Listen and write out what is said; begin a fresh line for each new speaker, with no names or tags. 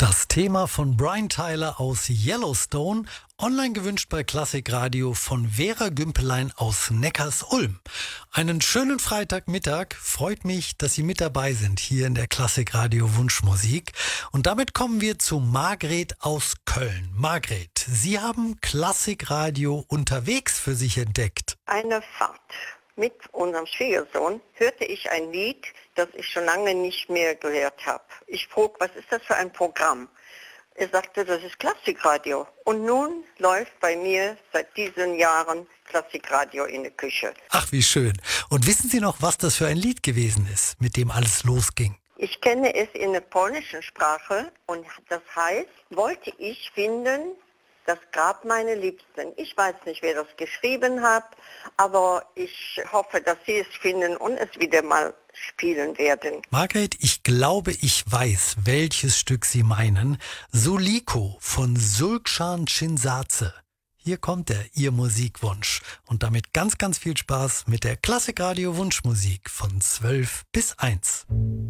Das Thema von Brian Tyler aus Yellowstone, online gewünscht bei Klassikradio von Vera Gümpelein aus Neckarsulm. Einen schönen Freitagmittag, freut mich, dass Sie mit dabei sind hier in der Klassikradio Wunschmusik. Und damit kommen wir zu Margret aus Köln. Margret, Sie haben Klassikradio unterwegs für sich entdeckt.
Eine Fahrt mit unserem Schwiegersohn hörte ich ein Lied, das ich schon lange nicht mehr gehört habe. Ich frug, was ist das für ein Programm? Er sagte, das ist Klassikradio. Und nun läuft bei mir seit diesen Jahren Klassikradio in der Küche.
Ach, wie schön. Und wissen Sie noch, was das für ein Lied gewesen ist, mit dem alles losging?
Ich kenne es in der polnischen Sprache und das heißt, wollte ich finden, das Grab meiner Liebsten. Ich weiß nicht, wer das geschrieben hat, aber ich hoffe, dass Sie es finden und es wieder mal spielen werden.
Margret, ich glaube, ich weiß, welches Stück Sie meinen. Suliko von Sulkhan Chinsatze. Hier kommt er, Ihr Musikwunsch. Und damit ganz, ganz viel Spaß mit der Klassikradio Wunschmusik von 12 bis 1.